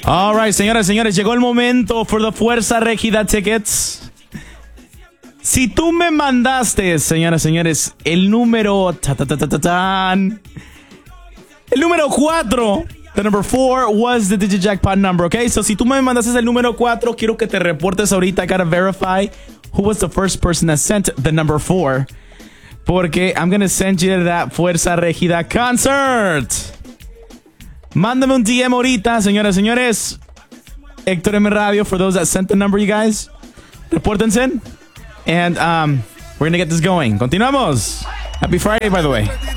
All right, señoras y señores, llegó el momento for the Fuerza Régida tickets. Si tú me mandaste, señoras y señores, el número... el número 4. The number 4 was the digit jackpot number, okay? So si tú me mandaste el número 4, quiero que te reportes ahorita. I gotta verify who was the first person that sent the number 4. Porque I'm gonna send you that Fuerza Régida concert. Mándame un DM ahorita, señoras y señores. Héctor M Radio, for those that sent the number, you guys. Repórtense. And we're gonna get this going. Continuamos. Happy Friday, by the way.